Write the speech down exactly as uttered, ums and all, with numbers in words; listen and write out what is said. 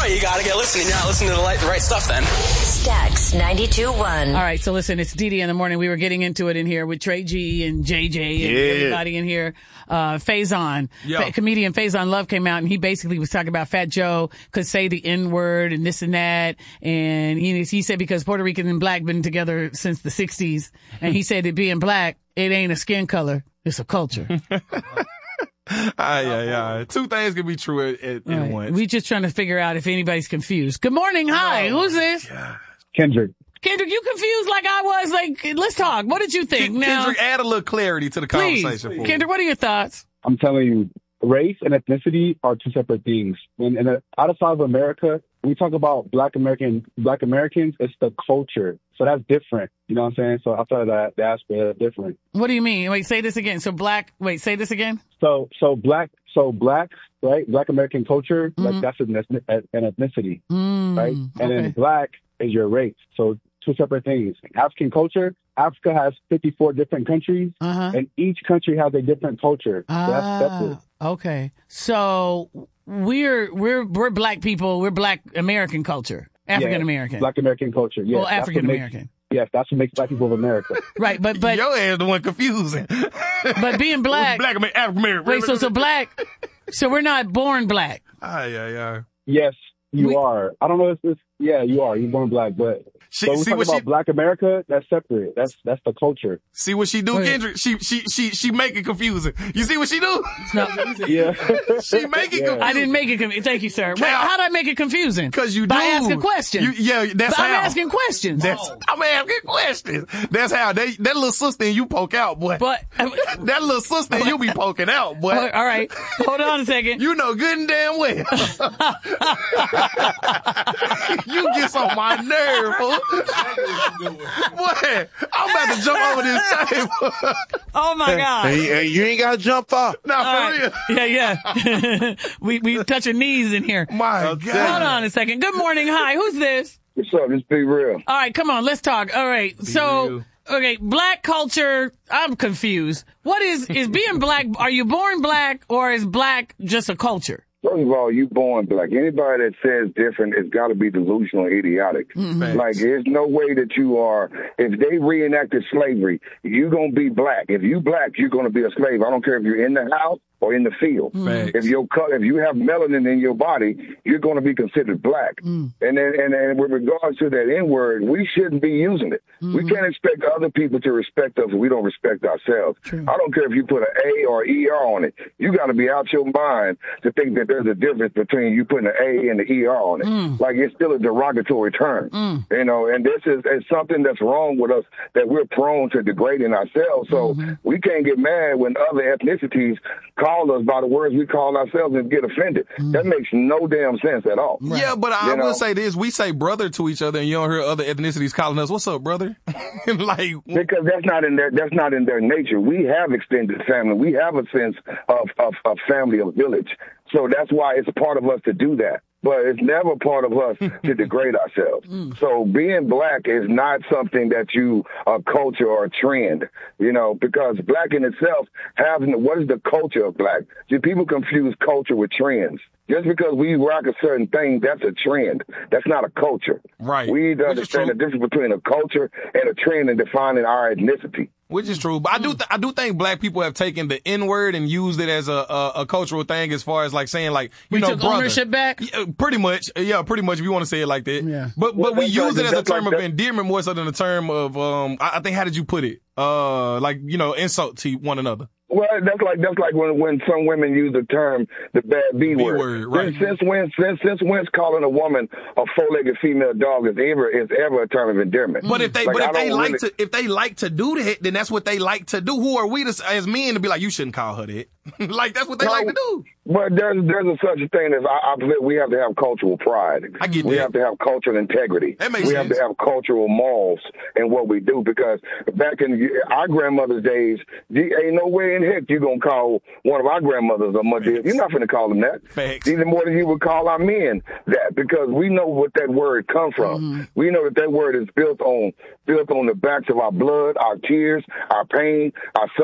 you got to get listening. You're not listening to the right, the right stuff then. Stax ninety-two point one. All right, so listen, it's D D in the morning. We were getting into it in here with Trey G and J J and Yeah. everybody in here. Uh, Faison, Yeah. Fa- comedian Faison Love came out and he basically was talking about Fat Joe could say the N word and this and that. And he, he said because Puerto Rican and black been together since the sixties. And he said that being black, it ain't a skin color. It's a culture. Aye, aye, aye. Two things can be true at, at, Right. at once. We just trying to figure out if anybody's confused. Good morning. Hi. Oh, Who's this? Kendrick. Kendrick, you confused like I was. Like, let's talk. What did you think? Ken- now, Kendrick, add a little clarity to the please, conversation. for me. Kendrick, what are your thoughts? I'm telling you, race and ethnicity are two separate things. And, and uh, outside of America, when we talk about Black American, Black Americans, it's the culture. So that's different. You know what I'm saying? So outside of that, the aspect that's different. What do you mean? Wait, say this again. So black, wait, say this again. So, so black, so black, right? Black American culture, Mm-hmm. like that's an, ethni- an ethnicity, Mm, right? And okay. then black is your race. So two separate things. African culture, Africa has fifty-four different countries, Uh-huh. and each country has a different culture. So that's Ah, separate. okay. So we're, we're, we're black people. We're black American culture. African American. Yeah, Black American culture. Yes, Well, that's what African makes- American. Yes, that's what makes black people of America. Right. But, but, Your ass the one confusing. but being black. Black Amer- African American. Wait, so, so black. So we're not born black. Aye, aye, aye. Yes, you We- are. I don't know if it's, yeah, you are. You're born black, but She, but when we see talk what about she Black America, that's separate. That's that's the culture. see what she do, Go ahead. Kendrick. She she she she make it confusing. You see what she do? No, Yeah. She make it Yeah. confusing. I didn't make it. Con- Thank you, sir. Wait, Cal- how'd I make it confusing? Cause you By do. asking questions. You, yeah, that's But I'm how. asking questions. That's, I'm asking questions. That's how they, that little sister and you poke out, boy. But that little sister and you be poking out, boy. all right, hold on a second. You know good and damn well. You get on my nerve, fool. Boy, I'm about to jump over this table. Oh my God! Hey, hey, you ain't got to jump off. Nah, for All real. right. Yeah, yeah. we we touching knees in here. My Hold God. on a second. Good morning. Hi. Who's this? What's up? Just be real. All right, come on. Let's talk. All right. so, real. okay, black culture. I'm confused. What is is being black? Are you born black, or is black just a culture? First of all, you born black. Anybody that says different has got to be delusional or idiotic. Facts. Like, there's no way that you are, if they reenacted slavery, you're going to be black. If you black, you're going to be a slave. I don't care if you're in the house or in the field. Facts. If your co- if you have melanin in your body, you're going to be considered black. And then, and then with regards to that N word, we shouldn't be using it. We can't expect other people to respect us if we don't respect ourselves. I don't care if you put an A or E R on it. You got to be out your mind to think that there's a difference between you putting an A and an E R on it. Like, it's still a derogatory term. You know, and this is, is something that's wrong with us, that we're prone to degrading ourselves. So we can't get mad when other ethnicities call us by the words we call ourselves and get offended. That makes no damn sense at all. Yeah, but I You know? will say this. We say brother to each other and you don't hear other ethnicities calling us, what's up, brother? Like, Because that's not in their that's not in their nature. We have extended family. We have a sense of, of, of family, of village. So that's why it's a part of us to do that. But it's never part of us to degrade ourselves. So being black is not something that you, a culture or a trend, you know, because black in itself has, what is the culture of black? See, people confuse culture with trends. Just because we rock a certain thing, that's a trend. That's not a culture. Right. We need to Which is understand the true. difference between a culture and a trend in defining our ethnicity. which is true. But I do, th- I do think black people have taken the N word and used it as a, a, a cultural thing, as far as like saying like, you We know, took brother. ownership back? Yeah, pretty much. Yeah, pretty much. If you want to say it like that. Yeah. But, Well, but we that's use like- it as a that's term like of that- endearment more so than a term of, um, I, I think, how did you put it? Uh, like, you know, insult to one another. Well, that's like that's like when when some women use the term the bad B word. word, right. Since, since when since since when's calling a woman a four-legged female dog is ever is ever a term of endearment? But if they, Like, but I if they don't like really- to, if they like to do that, then that's what they like to do. Who are we to, as men to be like, you shouldn't call her that? Like, that's what they No, like to do. But there's there's a such a thing as I, I believe we have to have cultural pride. I get we that. have to have cultural integrity. That makes we sense. have to have cultural morals in what we do, because back in our grandmother's days, you, ain't no way in heck you gonna call one of our grandmothers a mother. You're not gonna call them that. Facts. Even more than you would call our men that, because we know what that word comes from. Mm-hmm. We know that that word is built on built on the backs of our blood, our tears, our pain, our